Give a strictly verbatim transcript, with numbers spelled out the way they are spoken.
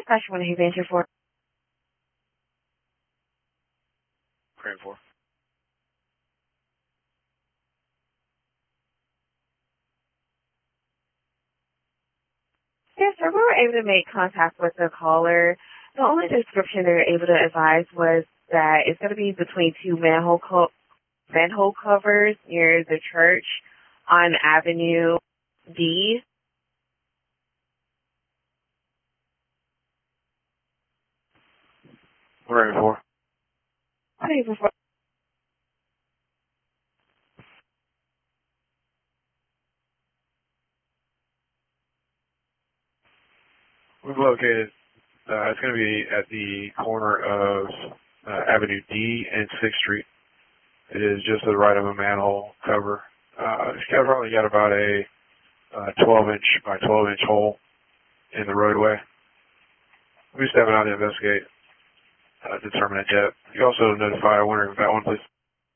dispatch one who's answered for? Crane four. Yes, sir. We were able to make contact with the caller. The only description they were able to advise was that it's going to be between two manhole co- manhole covers near the church on Avenue D. Crane four. Okay, before. We've located, uh, it's going to be at the corner of uh, Avenue D and sixth Street. It is just to the right of a manhole cover. Uh, it's got, probably got about a uh, twelve inch by twelve inch hole in the roadway. We'll be stepping out to investigate, uh, determine that depth. You also notify, I wonder if that one, please.